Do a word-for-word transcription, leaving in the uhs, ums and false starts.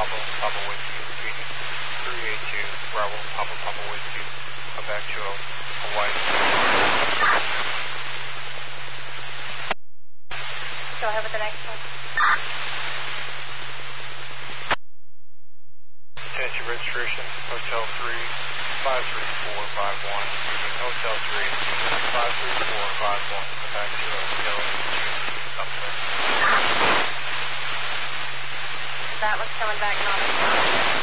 Bravo, Papa Whiskey, repeating, three eight two, Bravo, Papa, Papa Whiskey, come back to a Hawaii. Go ahead with the next one. Attention registration, Hotel three, five three four five one, repeating, Hotel three, five three four five one, come back to a yellow G M C Uplift. That was coming back non-stop.